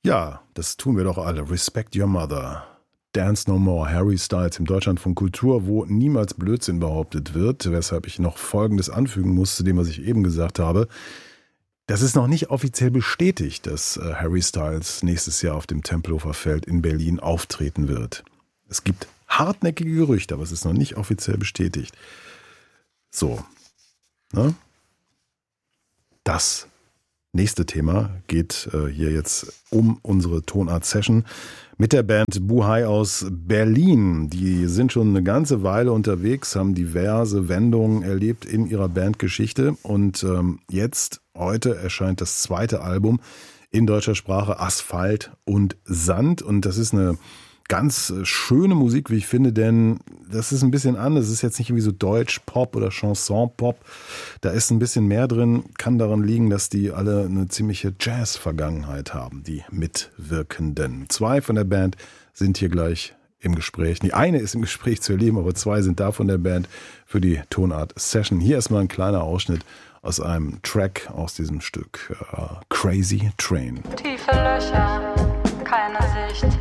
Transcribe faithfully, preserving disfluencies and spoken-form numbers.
Ja, das tun wir doch alle. Respect your mother. Dance No More, Harry Styles im Deutschlandfunk Kultur, wo niemals Blödsinn behauptet wird, weshalb ich noch Folgendes anfügen muss zu dem, was ich eben gesagt habe. Das ist noch nicht offiziell bestätigt, dass Harry Styles nächstes Jahr auf dem Tempelhofer Feld in Berlin auftreten wird. Es gibt hartnäckige Gerüchte, aber es ist noch nicht offiziell bestätigt. So, ne? Das nächste Thema geht äh, hier jetzt um unsere Tonart-Session mit der Band Buhai aus Berlin. Die sind schon eine ganze Weile unterwegs, haben diverse Wendungen erlebt in ihrer Bandgeschichte und ähm, jetzt, heute erscheint das zweite Album in deutscher Sprache, Asphalt und Sand, und das ist eine ganz schöne Musik, wie ich finde, denn das ist ein bisschen anders. Es ist jetzt nicht irgendwie so Deutsch-Pop oder Chanson-Pop. Da ist ein bisschen mehr drin. Kann daran liegen, dass die alle eine ziemliche Jazz-Vergangenheit haben, die Mitwirkenden. Zwei von der Band sind hier gleich im Gespräch. Die eine ist im Gespräch zu erleben, aber zwei sind da von der Band für die Tonart-Session. Hier erstmal ein kleiner Ausschnitt aus einem Track aus diesem Stück uh, Crazy Train. Tiefe Löcher, keine Sicht.